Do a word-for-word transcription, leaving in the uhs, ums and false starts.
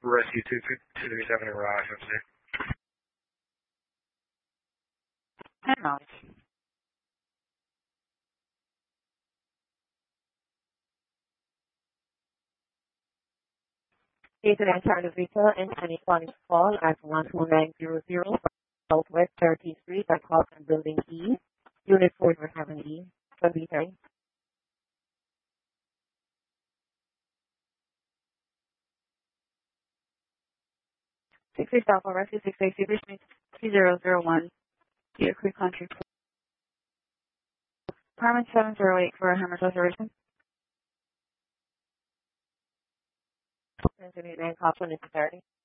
Rescue two three seven in Rise, I'm saying. And knowledge. Data Charlie Vita and Annie Collins call at one two nine zero zero Southwest thirteenth Street at Hoffman Building E, Unit four four seven E, twenty-three. six three South Rescue six eight zero three zero zero one, Cedar Creek Country. Apartment seven zero eight for a Hammer Reservation. nine Coughlin is thirty.